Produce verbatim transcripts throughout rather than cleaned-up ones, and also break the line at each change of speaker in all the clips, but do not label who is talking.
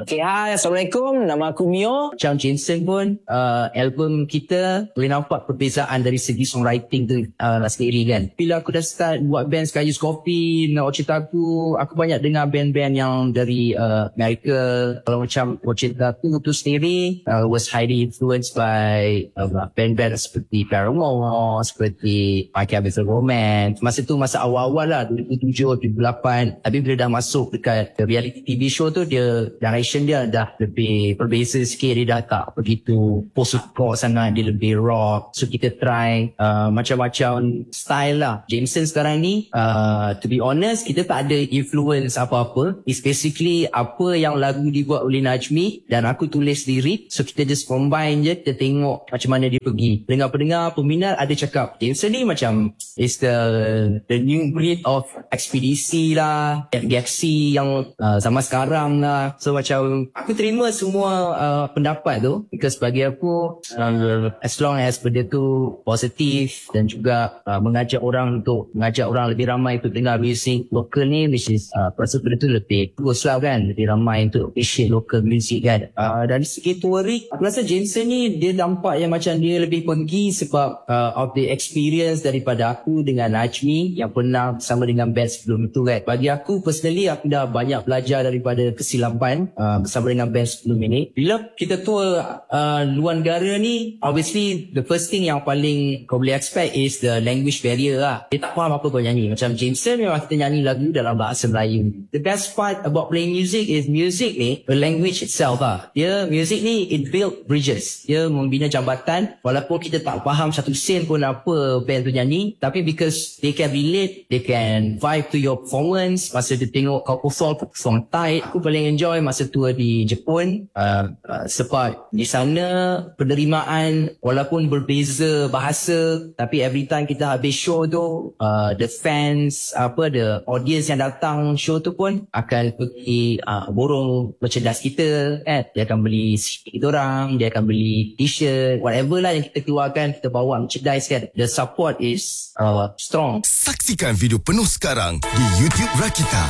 Okay, hai, Assalamualaikum. Nama aku Mio. Macam Jameson pun, uh, album kita boleh nampak perbezaan dari segi songwriting tu uh, sendiri kan. Bila aku dah start buat band Sky Use Coffee, nak cerita aku, aku banyak dengar band-band yang dari uh, Amerika. Kalau macam cerita aku tu sendiri, uh, was highly influenced by uh, band-band seperti Paramore, seperti My Chemical Romance. Masa tu masa awal-awal lah, dua ribu tujuh, dua ribu lapan. Tapi bila dah masuk dekat reality T V show tu, dia direction dia dah lebih berbeza sikit. Dia dah tak begitu post-hardcore sangat, dia lebih rock. So kita try uh, macam-macam style lah. Jameson sekarang ni, uh, to be honest, kita tak ada influence apa-apa. It's basically apa yang lagu dibuat oleh Najmi dan aku tulis lirik. So kita just combine je, kita tengok macam mana dia pergi. Dengar-pendengar, peminat ada cakap Jameson ni macam is the the new breed of ekspedisi lah, Galaxy yang uh, zaman sekarang lah. So macam aku terima semua uh, pendapat tu, because bagi aku uh, as long as benda tu positif dan juga uh, mengajak orang untuk mengajak orang lebih ramai untuk dengar music lokal ni, which is uh, aku rasa benda tu lebih bagus lah kan, lebih ramai untuk appreciate local music kan. Uh, dari segi touring, aku rasa Jameson ni dia nampak yang macam dia lebih pergi sebab uh, of the experience daripada aku dengan Najmi yang pernah bersama dengan band sebelum itu kan. Bagi aku personally, aku dah banyak belajar daripada kesilapan uh, bersama dengan band sebelum ini. Bila kita tour uh, luar negara ni, obviously the first thing yang paling kau boleh expect is the language barrier lah. Dia tak faham apa kau nyanyi. Macam Jameson memang kita nyanyi lagu dalam bahasa Melayu. The best part about playing music is music ni, the language itself lah. Dia music ni, it build bridges. Dia membina jambatan. Walaupun kita tak faham satu sen pun apa band tu nyanyi, tapi because they can relate, they can vibe to your performance. Masa dia tengok kau perform, perform tight. Aku paling enjoy masa tour di Jepun, uh, uh, sebab di sana penerimaan walaupun berbeza bahasa, tapi every time kita habis show tu, uh, the fans, apa, the audience yang datang show tu pun akan pergi uh, borong merchandise kita kan. Dia akan beli C D kita orang, dia akan beli t-shirt, whatever lah yang kita keluarkan, kita bawa merchandise kan. The support is uh, strong.
Saksikan video penuh sekarang di YouTube Rakita.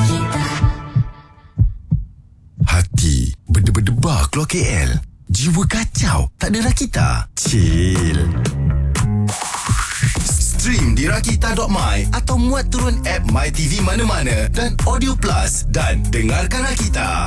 Hati berdebar-debar keluar K L. Jiwa kacau, tak ada Rakita. Chill. Stream di rakita dot my atau muat turun app MyTV mana-mana dan Audio Plus dan dengarkan Rakita.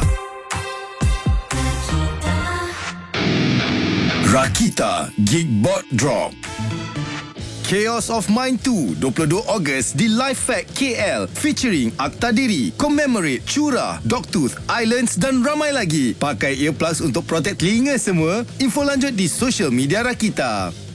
Rakita Geekbot Drop. Chaos of Mind two, dua puluh dua Ogos di Live Fact K L featuring Akta Diri, Commemorate, Curah, Dogtooth, Islands dan ramai lagi. Pakai earplugs untuk protect telinga semua. Info lanjut di social media Rakita.